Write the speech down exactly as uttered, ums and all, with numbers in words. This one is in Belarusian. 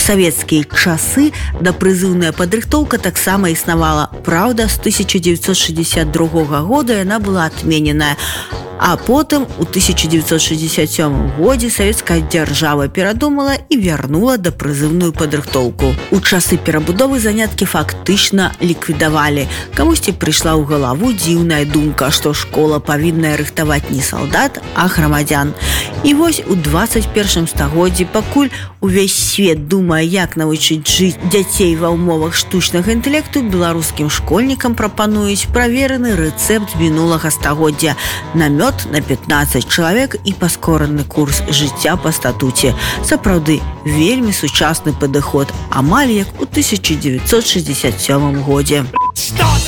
савецкія часы дапрызыўная падрыхтоўка таксама існавала. Праўда, з тысяча дзевяцьсот шэсцьдзесят другога года яна была адмененая. А потым у тысяча дзевяцьсот шэсцьдесят сёмым годзе савецкая дзяржава перадумала і вярнула дапрызыўную падрыхтоўку. У часы перабудовы заняткі фактычна ліквідавалі. Камусьці прыйшла ў галаву дзіўная думка, што школа павінна рыхтаваць не салдат, а грамадзян. І вось у дваццаць першым стагоддзі, пакуль увесь свет думае, як навучыць жыць дзяцей ва ўмовах штучнага інтэлекту, беларускім школьнікам прапануюць правераны рэцэпт мінулага стагоддзя – намёт на пятнаццаць чалавек і паскораны курс жыцця па статуце. Сапраўды, вельмі сучасны падыход, амаль як у тысяча дзевяцьсот шэсцьдесят сёмым годзе.